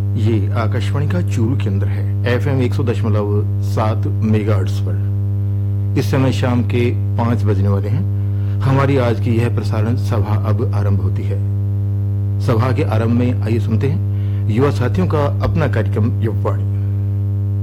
ये आकाशवाणी का चूरू केंद्र है। FM 100.7 मेगाहर्ट्ज पर इस समय शाम के 5 बजने वाले हैं। हमारी आज की यह प्रसारण सभा अब आरंभ होती है। सभा के आरंभ में आइए सुनते हैं युवा साथियों का अपना कार्यक्रम युववाणी।